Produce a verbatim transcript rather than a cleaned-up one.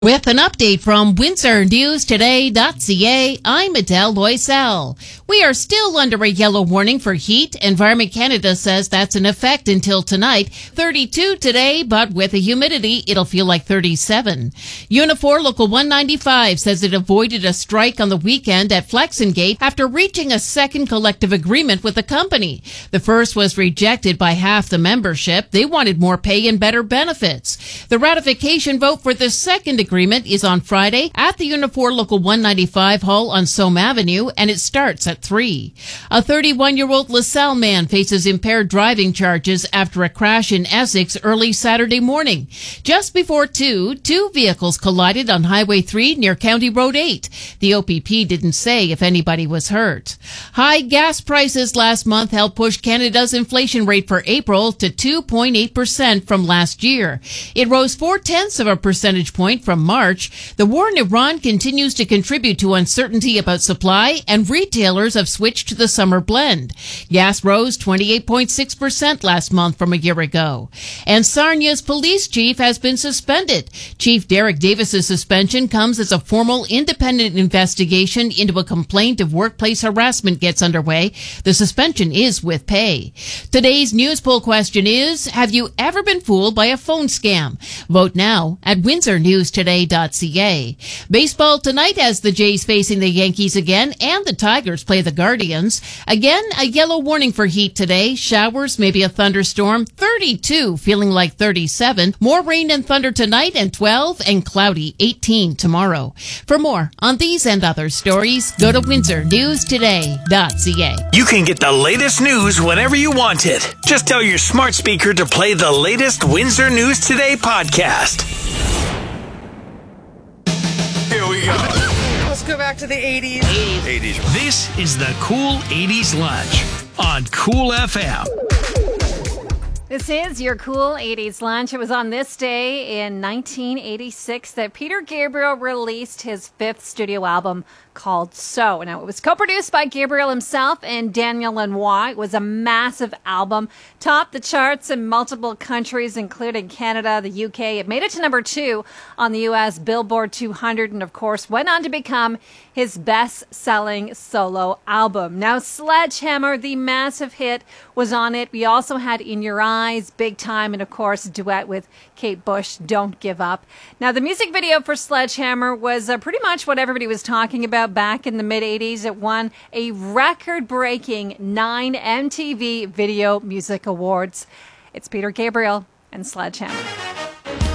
With an update from Windsor News Today dot C A, I'm Adele Loisel. We are still under a yellow warning for heat. Environment Canada says that's in effect until tonight. thirty-two today, but with the humidity, it'll feel like thirty-seven. Unifor Local one ninety-five says it avoided a strike on the weekend at Flexengate after reaching a second collective agreement with the company. The first was rejected by half the membership. They wanted more pay and better benefits. The ratification vote for the second agreement agreement is on Friday at the Unifor Local one ninety-five Hall on Somme Avenue, and it starts at three. A thirty-one-year-old LaSalle man faces impaired driving charges after a crash in Essex early Saturday morning. Just before two, two vehicles collided on Highway three near County Road eight. The O P P didn't say if anybody was hurt. High gas prices last month helped push Canada's inflation rate for April to two point eight percent from last year. It rose four-tenths of a percentage point from March. The war in Iran continues to contribute to uncertainty about supply, and retailers have switched to the summer blend. Gas rose twenty-eight point six percent last month from a year ago. And Sarnia's police chief has been suspended. Chief Derek Davis's suspension comes as a formal independent investigation into a complaint of workplace harassment gets underway. The suspension is with pay. Today's news poll question is, have you ever been fooled by a phone scam? Vote now at Windsor News Today dot C A. Baseball tonight as the Jays facing the Yankees again, and the Tigers play the Guardians. Again, a yellow warning for heat today. Showers, maybe a thunderstorm. thirty-two, feeling like thirty-seven. More rain and thunder tonight, and twelve, and cloudy, eighteen tomorrow. For more on these and other stories, go to Windsor News Today dot C A. You can get the latest news whenever you want it. Just tell your smart speaker to play the latest Windsor News Today podcast. Here we go. Let's go back to the eighties. eighties. This is the Cool eighties Lunch on Cool F M. This is your Cool eighties Lunch. It was on this day in nineteen eighty-six that Peter Gabriel released his fifth studio album called So. Now, it was co-produced by Gabriel himself and Daniel Lanois. It was a massive album, topped the charts in multiple countries, including Canada, the U K. It made it to number two on the U S Billboard two hundred, and of course, went on to become his best-selling solo album. Now, Sledgehammer, the massive hit, was on it. We also had In Your Eyes, Big Time, and of course, a duet with Kate Bush, Don't Give Up. Now, the music video for Sledgehammer was uh, pretty much what everybody was talking about back in the mid-eighties. It won a record-breaking nine M T V Video Music Awards. It's Peter Gabriel and Sledgehammer.